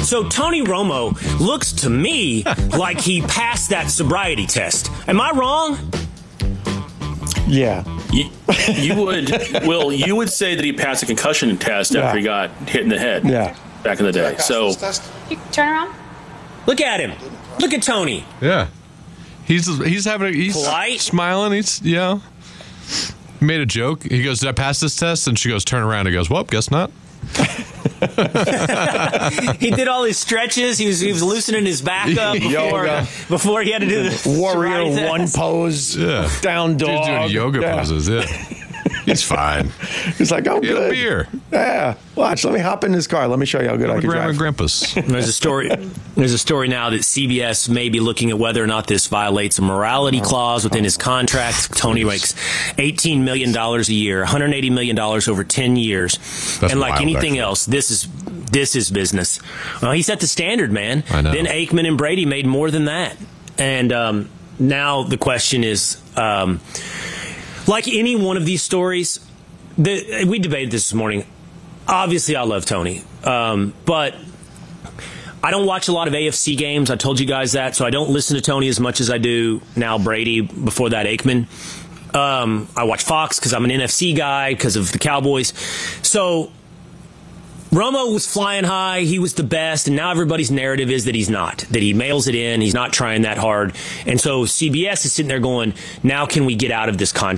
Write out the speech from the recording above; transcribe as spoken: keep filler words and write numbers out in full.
So Tony Romo looks to me like he passed that sobriety test. Am I wrong? Yeah. You, you would, Will, you would say that he passed a concussion test after Yeah. he got hit in the head Yeah. back in the day. So, You turn around. Look at him. Look at Tony. Yeah. He's he's having a, he's Polite. smiling. He's yeah. He made a joke. He goes, "Did I pass this test?" And she goes, "Turn around." He goes, "Well, guess not." He did all his stretches. He was he was loosening his back up before, Yoga. before he had to do the Warrior sobriety one test. pose. Yeah. Down dog. Dude's doing yoga Yeah. poses. Yeah. He's fine. He's like, oh, Get a good. beer. Yeah. Watch. Let me hop in this car. Let me show you how good I can Grandma and drive. grandpa's. There's a story. There's a story now that C B S may be looking at whether or not this violates a morality clause within his contract. Tony makes eighteen million dollars a year, one hundred eighty million dollars over ten years, That's and like wild, anything actually. else, this is this is business. Well, he set the standard, man. I know. Then Aikman and Brady made more than that, and um, now the question is, um, like any one of these stories. The, we debated this this morning. Obviously, I love Tony, um, but I don't watch a lot of A F C games. I told you guys that, so I don't listen to Tony as much as I do now Brady, before that Aikman. Um, I watch Fox because I'm an N F C guy because of the Cowboys. So Romo was flying high. He was the best, and now everybody's narrative is that he's not, that he mails it in. He's not trying that hard. And so C B S is sitting there going, now can we get out of this contract?